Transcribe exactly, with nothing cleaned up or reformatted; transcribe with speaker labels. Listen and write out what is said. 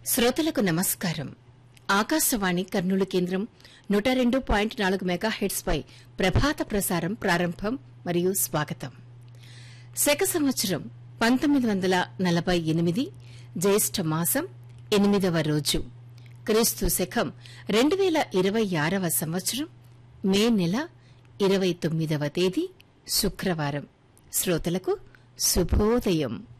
Speaker 1: శ్రోతలకు నమస్కారం. ఆకాశవాణి కర్నూలు కేంద్రం నూట రెండు పాయింట్ నాలుగు మెగాహెర్ట్స్ పై ప్రభాత ప్రసారం ప్రారంభం మరియు స్వాగతం. శక సంవత్సరం పంతొమ్మిది వందల నలభై ఎనిమిది జ్యేష్ఠ మాసం ఎనిమిదవ రోజు, క్రీస్తు శకం రెండు వేల ఇరవై ఆరవ సంవత్సరం మే నెల ఇరవై తొమ్మిదవ తేదీ శుక్రవారం. శ్రోతలకు శుభోదయం.